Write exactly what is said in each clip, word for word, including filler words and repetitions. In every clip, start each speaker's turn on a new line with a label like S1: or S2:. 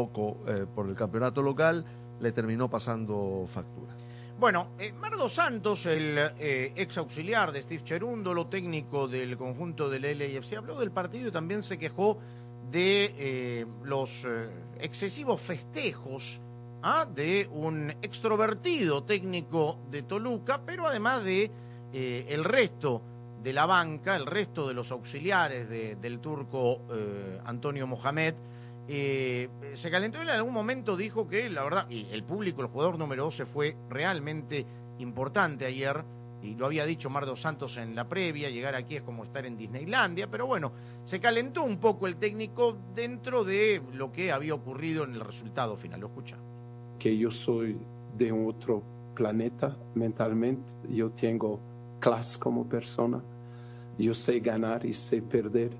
S1: poco eh, por el campeonato local, le terminó pasando factura.
S2: Bueno, eh, Mardo Santos, el eh, ex auxiliar de Steve Cherundolo, técnico del conjunto del L A F C, habló del partido y también se quejó de eh, los eh, excesivos festejos ¿ah? de un extrovertido técnico de Toluca, pero además de eh, el resto de la banca, el resto de los auxiliares de, del turco eh, Antonio Mohamed. Eh, se calentó. Él en algún momento dijo que la verdad, y el público, el jugador número doce fue realmente importante ayer, y lo había dicho Mardo Santos en la previa, llegar aquí es como estar en Disneylandia, pero bueno, se calentó un poco el técnico dentro de lo que había ocurrido en el resultado final. Lo escuchamos.
S3: Que yo soy de otro planeta mentalmente, yo tengo clase como persona, yo sé ganar y sé perder.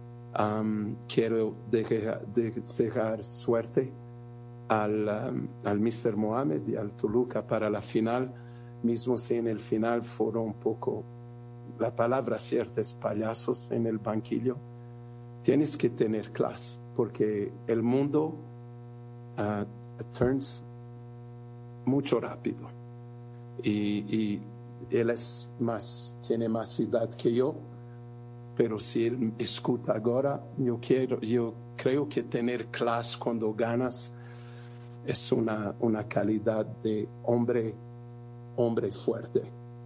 S3: Um, quiero dejar, desear suerte al, um, al míster Mohamed y al Toluca para la final, mismo si en el final fueron un poco, la palabra cierta es payasos en el banquillo. Tienes que tener clase, porque el mundo uh, turns mucho rápido y, y él es más, tiene más edad que yo. Pero si él escucha ahora, yo, quiero, yo creo que tener clase cuando ganas es una, una calidad de hombre, hombre fuerte.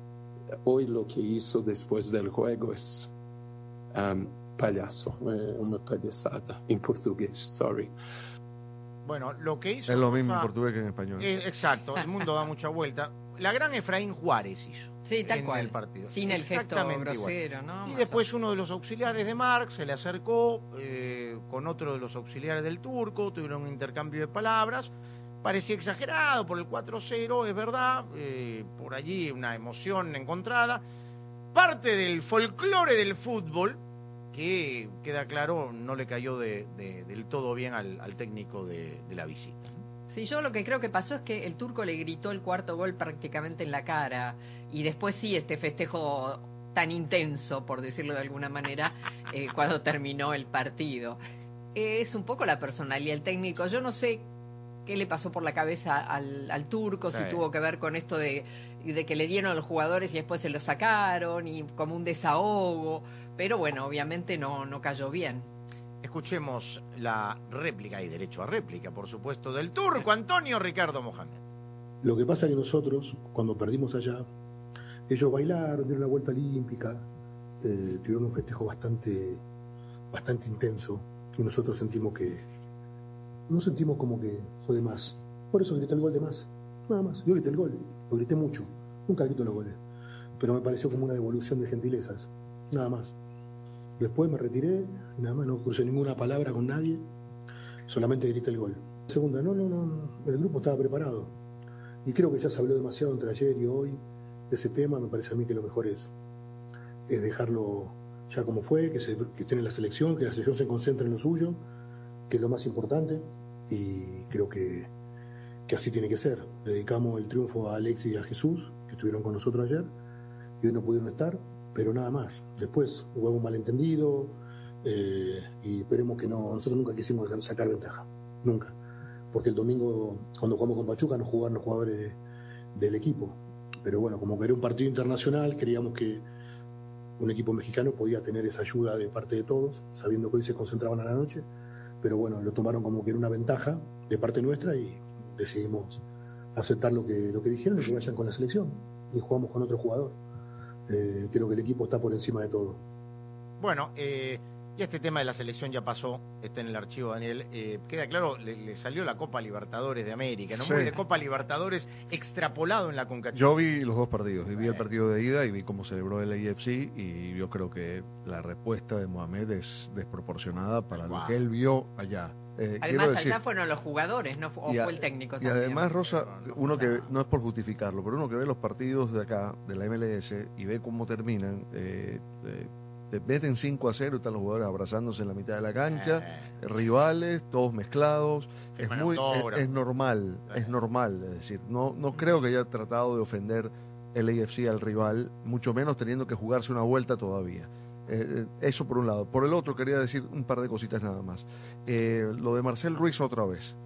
S3: Hoy lo que hizo después del juego es um, payaso, eh, una payasada en portugués, sorry.
S2: Bueno, lo que hizo...
S1: Es lo mismo en portugués que en español.
S2: Eh, exacto, el mundo da mucha vuelta. La gran Efraín Juárez hizo.
S4: Sí, tal
S2: en
S4: cual.
S2: el partido.
S4: Sin el gesto grosero, ¿no?
S2: Y
S4: Más
S2: después uno de los auxiliares de Marc se le acercó eh, con otro de los auxiliares del turco, tuvieron un intercambio de palabras. Parecía exagerado por el cuatro cero, es verdad, eh, por allí una emoción encontrada. Parte del folclore del fútbol, que queda claro, no le cayó de, de, del todo bien al, al técnico de, de la visita.
S4: Sí, yo lo que creo que pasó es que el turco le gritó el cuarto gol prácticamente en la cara y después sí, este festejo tan intenso, por decirlo de alguna manera, eh, cuando terminó el partido. Es un poco la personalidad del técnico. Yo no sé qué le pasó por la cabeza al, al turco, sí. si tuvo que ver con esto de, de que le dieron a los jugadores y después se los sacaron y como un desahogo, pero bueno, obviamente no, no cayó bien.
S2: Escuchemos la réplica, y derecho a réplica, por supuesto, del turco Antonio Ricardo Mohamed.
S5: Lo que pasa es que nosotros, cuando perdimos allá, ellos bailaron, dieron la vuelta olímpica, eh, tuvieron un festejo bastante, bastante intenso, y nosotros sentimos que, no sentimos como que fue de más. Por eso grité el gol de más, nada más. Yo grité el gol, lo grité mucho, nunca grito los goles, pero me pareció como una devolución de gentilezas, nada más. Después me retiré y nada más, no crucé ninguna palabra con nadie, solamente grité el gol. Segunda, no, no, no, el grupo estaba preparado. Y creo que ya se habló demasiado entre ayer y hoy de ese tema. Me parece a mí que lo mejor es, es dejarlo ya como fue, que, se, que esté en la selección, que la selección se concentre en lo suyo, que es lo más importante. Y creo que, que así tiene que ser. Le dedicamos el triunfo a Alexis y a Jesús, que estuvieron con nosotros ayer, y hoy no pudieron estar. Pero nada más. Después hubo un malentendido eh, y esperemos que no. Nosotros nunca quisimos sacar ventaja, nunca. Porque el domingo, cuando jugamos con Pachuca, no jugaron los jugadores de, del equipo. Pero bueno, como que era un partido internacional, creíamos que un equipo mexicano podía tener esa ayuda de parte de todos, sabiendo que hoy se concentraban a la noche. Pero bueno, lo tomaron como que era una ventaja de parte nuestra y decidimos aceptar lo que, lo que dijeron y que vayan con la selección. Y jugamos con otro jugador. Eh, creo que el equipo está por encima de todo.
S2: Bueno, eh, y este tema de la selección ya pasó, está en el archivo, Daniel. Eh, queda claro, le, le salió la Copa Libertadores de América, ¿no? Sí. Muy de Copa Libertadores extrapolado en la Conca.
S1: Yo vi los dos partidos, y vi el partido de ida y vi cómo celebró el A F C, y yo creo que la respuesta de Mohamed es desproporcionada para wow. lo que él vio allá.
S4: Eh, además decir, allá fueron los jugadores, ¿no? O a, fue el técnico
S1: y
S4: también.
S1: Y además, Rosa, no, no uno que no es por justificarlo, pero uno que ve los partidos de acá, de la M L S, y ve cómo terminan, eh, eh, te meten cinco a cero y están los jugadores abrazándose en la mitad de la cancha, eh. rivales, todos mezclados, es, muy, es, es normal, eh. es normal, es decir, no, no creo que haya tratado de ofender el A F C al rival, mucho menos teniendo que jugarse una vuelta todavía. Eh, eso por un lado. Por el otro quería decir un par de cositas nada más. Eh, lo de Marcel Ruiz otra vez.